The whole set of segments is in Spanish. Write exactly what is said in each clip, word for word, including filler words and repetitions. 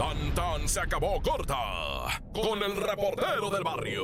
Tan tan se acabó corta con el reportero del barrio.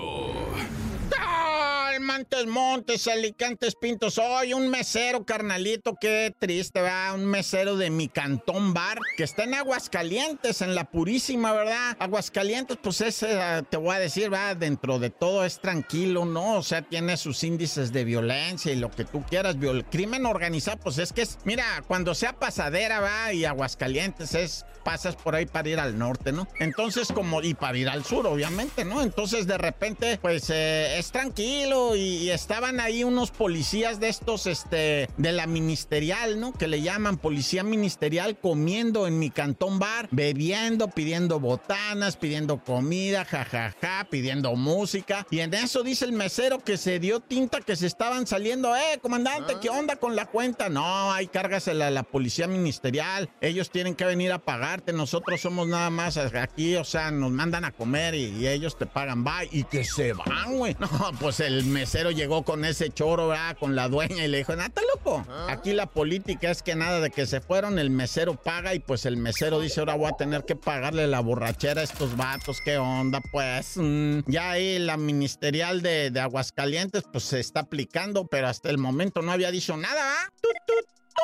¡Ay, Montes, Montes, Alicantes, Pintos! Hoy un mesero, carnalito, qué triste, ¿verdad? Un mesero de Mi Cantón Bar, que está en Aguascalientes, en La Purísima, ¿verdad? Aguascalientes, pues ese, te voy a decir, ¿verdad? Dentro de todo es tranquilo, ¿no? O sea, tiene sus índices de violencia y lo que tú quieras. Viol- crimen organizado, pues es que es, mira, cuando sea Pasadera, ¿va? Y Aguascalientes es, pasas por ahí para ir al norte, ¿no? Entonces, como, y para ir al sur, obviamente, ¿no? Entonces, de repente, pues, eh, es tranquilo y, y estaban ahí unos policías de estos, este, de la ministerial, ¿no? Que le llaman policía ministerial, comiendo en Mi Cantón Bar, bebiendo, pidiendo botanas, pidiendo comida, jajaja, ja, ja, pidiendo música. Y en eso dice el mesero que se dio tinta que se estaban saliendo. Eh, comandante, ¿qué onda con la cuenta? No, ahí cárgasela a la policía ministerial. Ellos tienen que venir a pagarte. Nosotros somos nada más aquí, o sea, nos mandan a comer y, y ellos te pagan. Bye. Y que se van, güey. No, pues el mesero llegó con ese choro, ¿verdad? Con la dueña y le dijo, ¿nata, loco? Aquí la política es que nada de que se fueron, el mesero paga y pues el mesero dice, ahora voy a tener que pagarle la borrachera a estos vatos, ¿qué onda? Pues mm, ya ahí la ministerial de, de Aguascalientes pues se está aplicando, pero hasta el momento no había dicho nada, ¿ah? Tut, tut.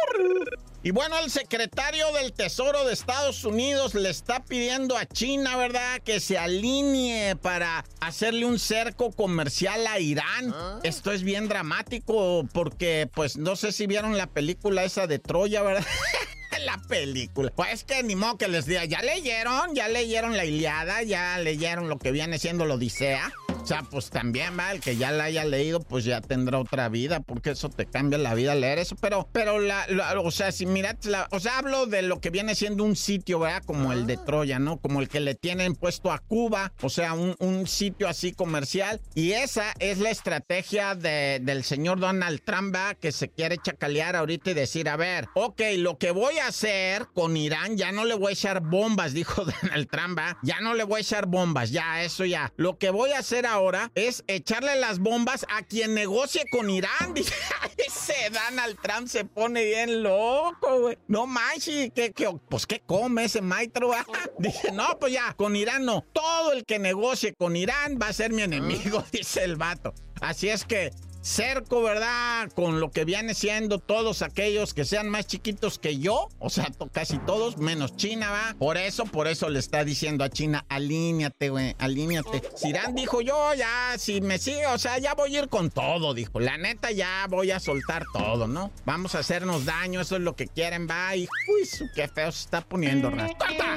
Y bueno, el secretario del Tesoro de Estados Unidos le está pidiendo a China, ¿verdad?, que se alinee para hacerle un cerco comercial a Irán. ¿Ah? Esto es bien dramático porque, pues, no sé si vieron la película esa de Troya, ¿verdad? La película. Pues que ni modo que les diga, ya leyeron, ya leyeron la Ilíada, ya leyeron lo que viene siendo la Odisea. O sea, pues también, va, el que ya la haya leído, pues ya tendrá otra vida, porque eso te cambia la vida leer eso. Pero, pero, la, la o sea, si miras, la, o sea, hablo de lo que viene siendo un sitio, ¿verdad? Como ah. el de Troya, ¿no? Como el que le tienen puesto a Cuba, o sea, un, un sitio así comercial. Y esa es la estrategia de, del señor Donald Trump, ¿verdad? Que se quiere chacalear ahorita y decir, a ver, ok, lo que voy a hacer con Irán, ya no le voy a echar bombas, dijo Donald Trump, ¿verdad? Ya no le voy a echar bombas, ya, eso ya. Lo que voy a hacer ahora es echarle las bombas a quien negocie con Irán. Dice, ese Donald Trump se pone bien loco, güey. No manches, ¿qué, qué, pues ¿qué come ese maestro? Dice, no, pues ya, con Irán no. Todo el que negocie con Irán va a ser mi enemigo, dice el vato. Así es que cerco, ¿verdad? Con lo que viene siendo todos aquellos que sean más chiquitos que yo, o sea, to- casi todos, menos China, ¿va? Por eso, por eso le está diciendo a China, alíñate, güey, alíñate. Si Irán dijo, yo ya, si me sigue, o sea, ya voy a ir con todo, dijo. La neta, ya voy a soltar todo, ¿no? Vamos a hacernos daño, eso es lo que quieren, va. Y, uy, su, qué feo se está poniendo, raza. ¡Corta!